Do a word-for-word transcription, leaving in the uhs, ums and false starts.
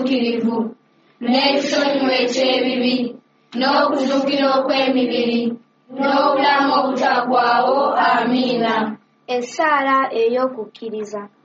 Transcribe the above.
obutuukirivu n'ekisonyiwo eky'ebibi n'okuzuukira okw'emibiri n'obulamu obutaggwaawo. Amiina. Essaala ey'okukkiriza.